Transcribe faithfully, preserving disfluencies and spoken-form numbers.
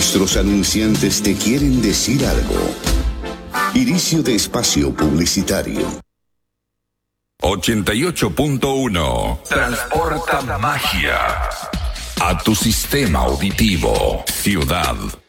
Nuestros anunciantes te quieren decir algo. Inicio de espacio publicitario. ochenta y ocho punto uno. Transporta magia a tu sistema auditivo. Ciudad